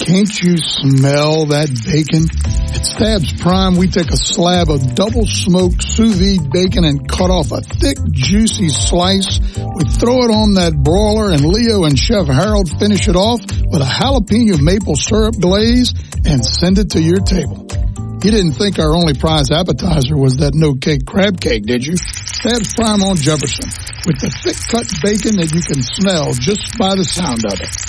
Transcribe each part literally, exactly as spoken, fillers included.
Can't you smell that bacon? At Stabs Prime, we take a slab of double-smoked sous vide bacon and cut off a thick, juicy slice. We throw it on that broiler, and Leo and Chef Harold finish it off with a jalapeno maple syrup glaze and send it to your table. You didn't think our only prize appetizer was that no-cake crab cake, did you? Stabs Prime on Jefferson, with the thick-cut bacon that you can smell just by the sound of it.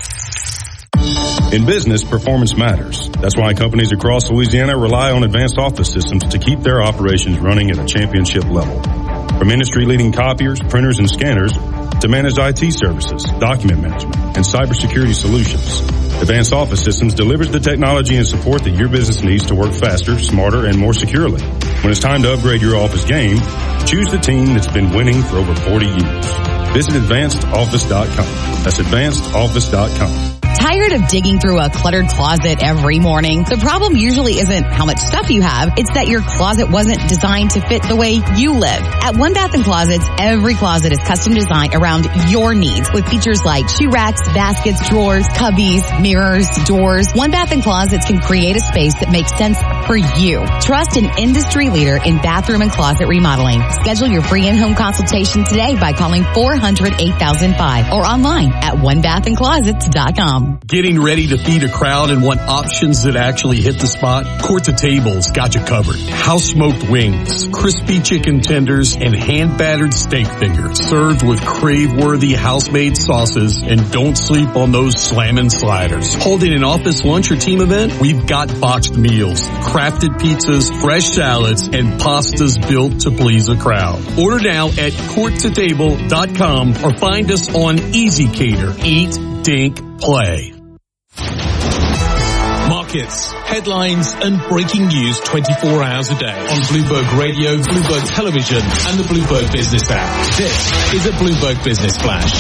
In business, performance matters. That's why companies across Louisiana rely on Advanced Office Systems to keep their operations running at a championship level. From industry-leading copiers, printers, and scanners to managed I T services, document management, and cybersecurity solutions, Advanced Office Systems delivers the technology and support that your business needs to work faster, smarter, and more securely. When it's time to upgrade your office game, choose the team that's been winning for over forty years. Visit advanced office dot com. That's advanced office dot com. Tired of digging through a cluttered closet every morning? The problem usually isn't how much stuff you have. It's that your closet wasn't designed to fit the way you live. At One Bath and Closets, every closet is custom designed around your needs with features like shoe racks, baskets, drawers, cubbies, mirrors, doors. One Bath and Closets can create a space that makes sense for you. Trust an industry leader in bathroom and closet remodeling. Schedule your free in-home consultation today by calling four hundred, eight thousand five or online at one bath and closets dot com. Getting ready to feed a crowd and want options that actually hit the spot? Court to Table's got you covered. House smoked wings, crispy chicken tenders, and hand-battered steak fingers served with crave-worthy house-made sauces, and don't sleep on those slammin' sliders. Holding an office lunch or team event? We've got boxed meals, crafted pizzas, fresh salads, and pastas built to please a crowd. Order now at court to table dot com or find us on Easy Cater. Eat, Dink, Play. Markets, headlines, and breaking news twenty-four hours a day on Bloomberg Radio, Bloomberg Television, and the Bloomberg Business app. This is a Bloomberg Business Flash.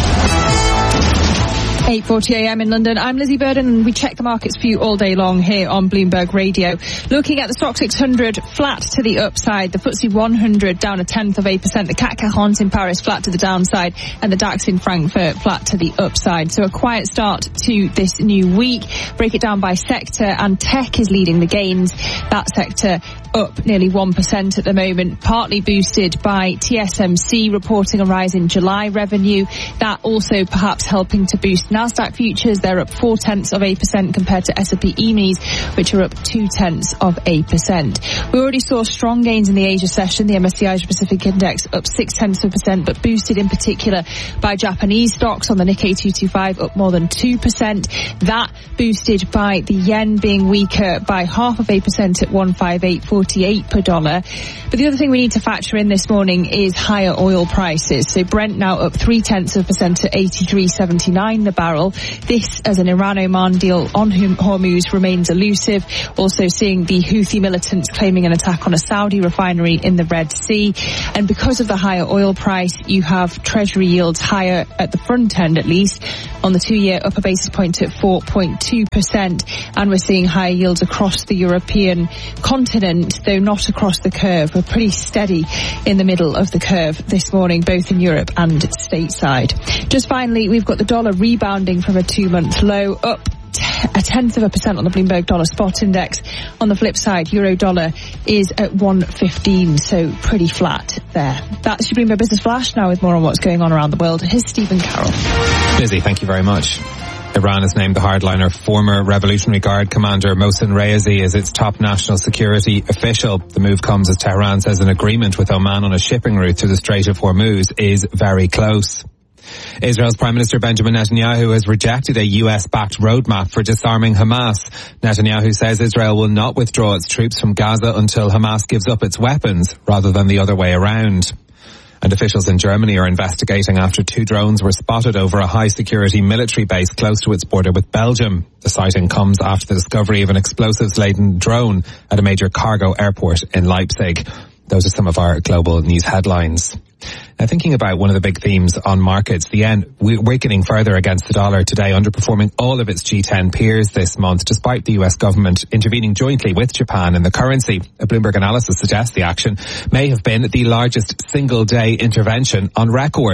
eight forty a m in London. I'm Lizzie Burden, and we check the markets for you all day long here on Bloomberg Radio. Looking at the Stock six hundred, flat to the upside. The F T S E one hundred down a tenth of a percent. The C A C quarante in Paris flat to the downside, and the DAX in Frankfurt flat to the upside. So a quiet start to this new week. Break it down by sector, and tech is leading the gains. That sector up nearly one percent at the moment, partly boosted by T S M C reporting a rise in July revenue. That also perhaps helping to boost Nasdaq futures. They're up four tenths of a percent compared to S and P E M Is, which are up two tenths of a percent. We already saw strong gains in the Asia session. The M S C I Asia Pacific Index up six tenths of a percent, but boosted in particular by Japanese stocks. On the Nikkei two twenty-five up more than two percent. That boosted by the yen being weaker by half of a percent at one fifty-eight forty-eight per dollar. But the other thing we need to factor in this morning is higher oil prices. So Brent now up three tenths of a percent to eighty-three seventy-nine the barrel. This as an Iran-Oman deal on Hormuz remains elusive. Also seeing the Houthi militants claiming an attack on a Saudi refinery in the Red Sea. And because of the higher oil price, you have Treasury yields higher at the front end, at least. On the two-year, up a basis point at four point two percent. And we're seeing higher yields across the European continent, though not across the curve. We're pretty steady in the middle of the curve this morning, both in Europe and stateside. Just finally, we've got the dollar rebounding from a two-month low, up a tenth of a percent on the Bloomberg Dollar Spot Index. On the flip side, euro dollar is at one fifteen, so pretty flat there. That's your Bloomberg Business Flash. Now with more on what's going on around the world, here's Stephen Carroll. Lizzie, thank you very much. Iran has named the hardliner former Revolutionary Guard commander Mohsen Reyesi as its top national security official. The move comes as Tehran says an agreement with Oman on a shipping route through the Strait of Hormuz is very close. Israel's Prime Minister Benjamin Netanyahu has rejected a U S-backed roadmap for disarming Hamas. Netanyahu says Israel will not withdraw its troops from Gaza until Hamas gives up its weapons, rather than the other way around. And officials in Germany are investigating after two drones were spotted over a high-security military base close to its border with Belgium. The sighting comes after the discovery of an explosives-laden drone at a major cargo airport in Leipzig. Those are some of our global news headlines. Now, thinking about one of the big themes on markets, the yen weakening further against the dollar today, underperforming all of its G ten peers this month, despite the U S government intervening jointly with Japan in the currency. A Bloomberg analysis suggests the action may have been the largest single-day intervention on record.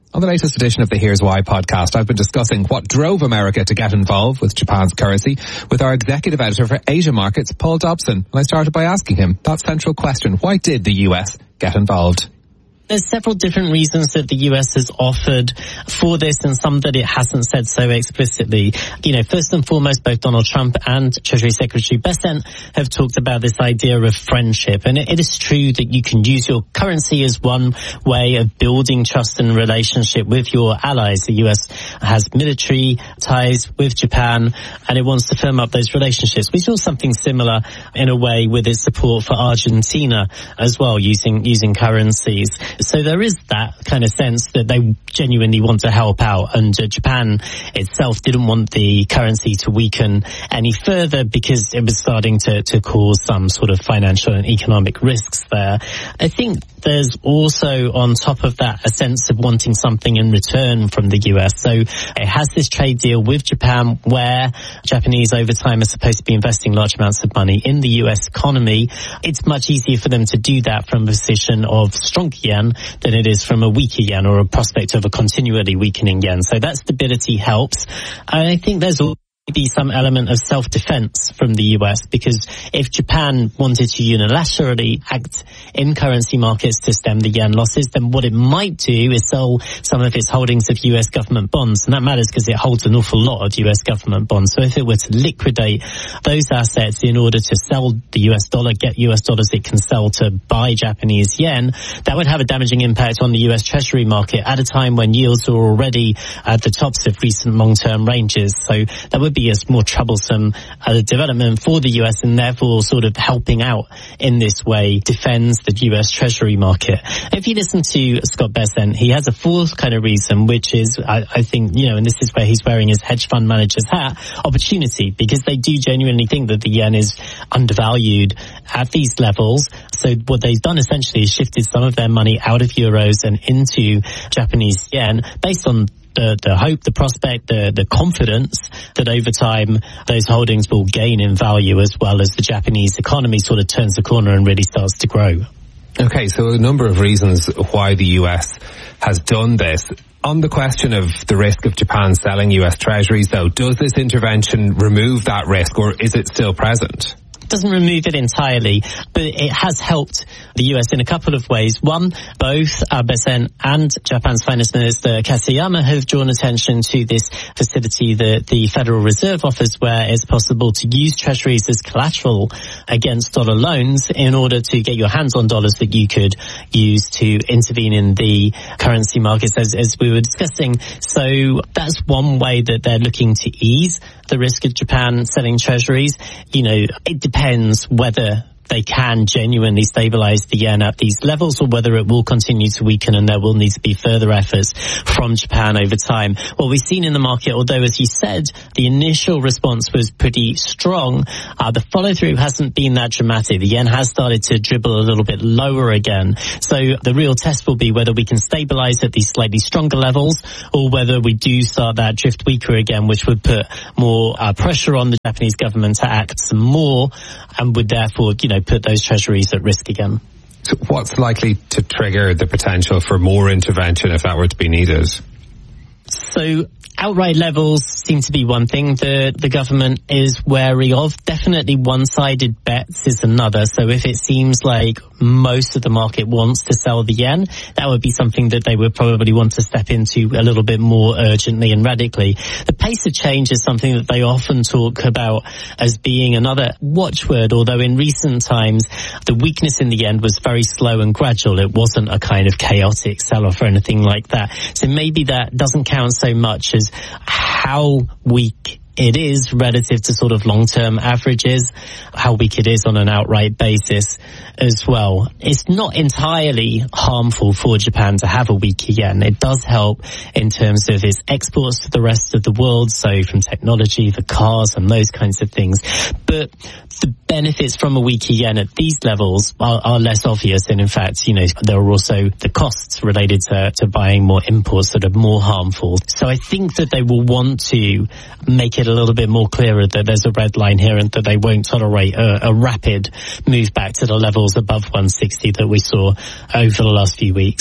On the latest edition of the Here's Why podcast, I've been discussing what drove America to get involved with Japan's currency with our executive editor for Asia markets, Paul Dobson. And I started by asking him that central question: why did the U S get involved? There's several different reasons that the U S has offered for this, and some that it hasn't said so explicitly. You know, first and foremost, both Donald Trump and Treasury Secretary Bessent have talked about this idea of friendship. And it, it is true that you can use your currency as one way of building trust and relationship with your allies. The U S has military ties with Japan, and it wants to firm up those relationships. We saw something similar in a way with its support for Argentina as well, using using currencies. So there is that kind of sense that they genuinely want to help out, and uh, Japan itself didn't want the currency to weaken any further because it was starting to, to cause some sort of financial and economic risks there. I think there's also, on top of that, a sense of wanting something in return from the U S. So it has this trade deal with Japan where Japanese over time are supposed to be investing large amounts of money in the U S economy. It's much easier for them to do that from a position of strong yen than it is from a weaker yen or a prospect of a continually weakening yen. So that stability helps. I think there's also be some element of self-defense from the U S, because if Japan wanted to unilaterally act in currency markets to stem the yen losses, then what it might do is sell some of its holdings of U S government bonds, and that matters because it holds an awful lot of U S government bonds. So if it were to liquidate those assets in order to sell the U S dollar, get U S dollars it can sell to buy Japanese yen, that would have a damaging impact on the U S Treasury market at a time when yields are already at the tops of recent long-term ranges. So that would be a more troublesome uh, development for the U S, and therefore sort of helping out in this way defends the U S Treasury market. If you listen to Scott Bessent, he has a fourth kind of reason, which is, I, I think, you know, and this is where he's wearing his hedge fund manager's hat, opportunity, because they do genuinely think that the yen is undervalued at these levels. So what they've done essentially is shifted some of their money out of euros and into Japanese yen based on The, the hope, the prospect, the, the confidence that over time those holdings will gain in value, as well as the Japanese economy sort of turns the corner and really starts to grow. Okay, so a number of reasons why the U S has done this. On the question of the risk of Japan selling U S Treasuries, though, does this intervention remove that risk, or is it still present? Doesn't remove it entirely, but it has helped the U S in a couple of ways. One, both uh, Bessent and Japan's Finance Minister Katayama have drawn attention to this facility that the Federal Reserve offers, where it's possible to use treasuries as collateral against dollar loans in order to get your hands on dollars that you could use to intervene in the currency markets, as, as we were discussing. So that's one way that they're looking to ease the risk of Japan selling treasuries. You know, it depends whether they can genuinely stabilize the yen at these levels, or whether it will continue to weaken and there will need to be further efforts from Japan over time. What we've seen in the market, although, as you said, the initial response was pretty strong, uh, the follow-through hasn't been that dramatic. The yen has started to dribble a little bit lower again. So the real test will be whether we can stabilize at these slightly stronger levels, or whether we do start that drift weaker again, which would put more uh, pressure on the Japanese government to act some more, and would therefore, you know, put those treasuries at risk again. So what's likely to trigger the potential for more intervention if that were to be needed? So outright levels seem to be one thing the the government is wary of. Definitely one-sided bets is another. So if it seems like most of the market wants to sell the yen, that would be something that they would probably want to step into a little bit more urgently and radically. The pace of change is something that they often talk about as being another watchword, although in recent times the weakness in the yen was very slow and gradual. It wasn't a kind of chaotic sell-off or anything like that. So maybe that doesn't count so much as how weak it is relative to sort of long-term averages, how weak it is on an outright basis as well. It's not entirely harmful for Japan to have a weaker yen. It does help in terms of its exports to the rest of the world, so from technology, the cars and those kinds of things. But the benefits from a weaker yen at these levels are, are less obvious, and in fact, you know, there are also the costs related to, to buying more imports that are more harmful. So I think that they will want to make it a little bit more clearer that there's a red line here and that they won't tolerate a, a rapid move back to the levels above one sixty that we saw over the last few weeks.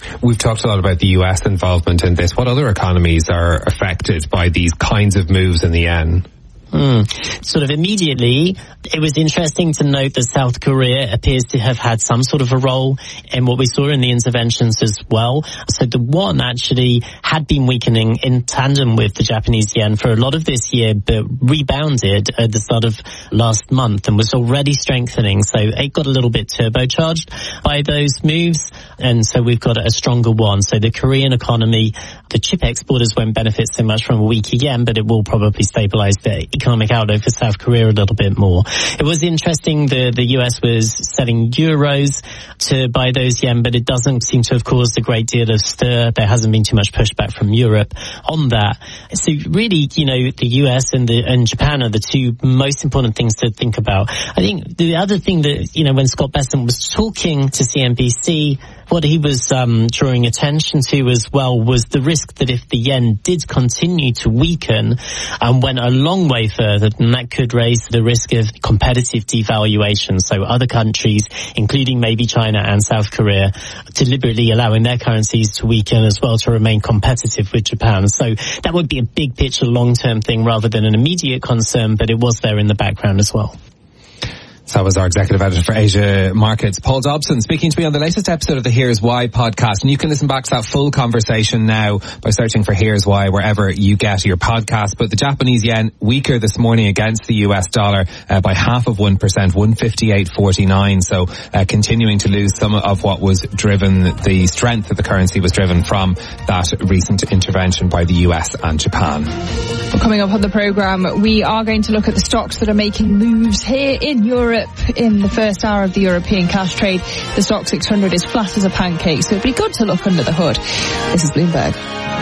We've talked a lot about the U S involvement in this. What other economies are affected by these kinds of moves in the yen? Mm. Sort of immediately, it was interesting to note that South Korea appears to have had some sort of a role in what we saw in the interventions as well. So the won actually had been weakening in tandem with the Japanese yen for a lot of this year, but rebounded at the start of last month and was already strengthening. So it got a little bit turbocharged by those moves. And so we've got a stronger won. So the Korean economy, the chip exporters won't benefit so much from a weaker yen, but it will probably stabilize the economic outlook for South Korea a little bit more. It was interesting the the U S was selling euros to buy those yen, but it doesn't seem to have caused a great deal of stir. There hasn't been too much pushback from Europe on that. So really, you know, the U S and the and Japan are the two most important things to think about. I think the other thing that, you know, when Scott Bessent was talking to C N B C, what he was um, drawing attention to as well was the risk that if the yen did continue to weaken and went a long way further, then that could raise the risk of competitive devaluation. So other countries, including maybe China and South Korea, deliberately allowing their currencies to weaken as well to remain competitive with Japan. So that would be a big picture, long-term thing rather than an immediate concern, but it was there in the background as well. So that was our executive editor for Asia Markets, Paul Dobson, speaking to me on the latest episode of the Here's Why podcast. And you can listen back to that full conversation now by searching for Here's Why wherever you get your podcast. But the Japanese yen weaker this morning against the U S dollar uh, by half of one percent, one fifty-eight forty-nine. So uh, continuing to lose some of what was driven, the strength of the currency was driven from that recent intervention by the U S and Japan. Well, coming up on the programme, we are going to look at the stocks that are making moves here in Europe. In the first hour of the European cash trade, the stock six hundred is flat as a pancake, so it'd be good to look under the hood. This is Bloomberg.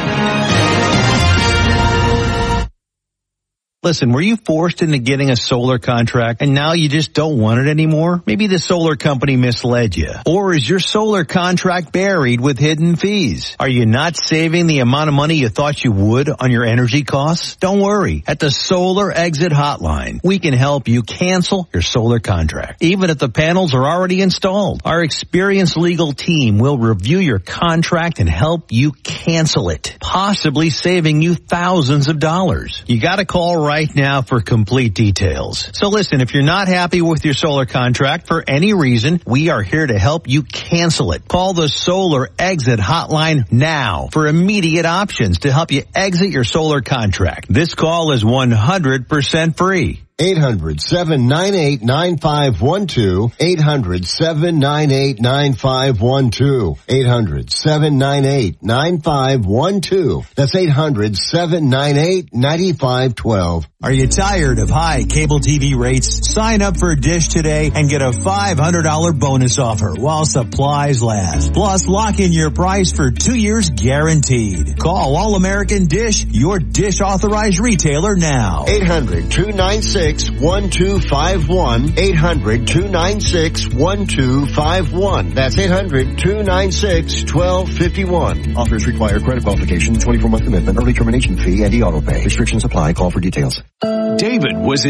Listen, were you forced into getting a solar contract and now you just don't want it anymore? Maybe the solar company misled you. Or is your solar contract buried with hidden fees? Are you not saving the amount of money you thought you would on your energy costs? Don't worry. At the Solar Exit Hotline, we can help you cancel your solar contract, even if the panels are already installed. Our experienced legal team will review your contract and help you cancel it, possibly saving you thousands of dollars. You gotta call right now for complete details. So listen, if you're not happy with your solar contract for any reason, we are here to help you cancel it. Call the Solar Exit Hotline now for immediate options to help you exit your solar contract. This call is one hundred percent free. eight hundred, seven nine eight, nine five one two. eight hundred, seven nine eight, nine five one two. eight hundred, seven nine eight, nine five one two. That's eight hundred, seven nine eight, nine five one two. Are you tired of high cable T V rates? Sign up for Dish today and get a five hundred dollars bonus offer while supplies last. Plus, lock in your price for two years guaranteed. Call All American Dish, your Dish authorized retailer now. eight hundred, two nine six, one two five one. eight hundred, two nine six, one two five one. That's eight hundred, two nine six, one two five one. Offers require credit qualification, twenty-four month commitment, early termination fee, and e-auto pay. Restrictions apply. Call for details. David was